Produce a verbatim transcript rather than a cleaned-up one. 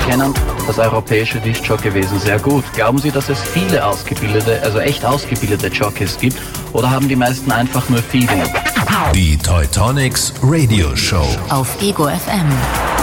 kennen das europäische Diskjockey-Wesen sehr gut. Glauben Sie, dass es viele ausgebildete, also echt ausgebildete Jockeys gibt, oder haben die meisten einfach nur Feeling? Die Teutonics Radio Show auf Ego F M.